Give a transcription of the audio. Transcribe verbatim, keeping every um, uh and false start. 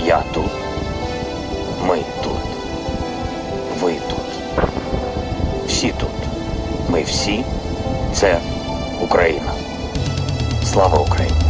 Я тут. Ми тут. Ви тут. Всі тут. Ми всі – це Україна. Слава Україні!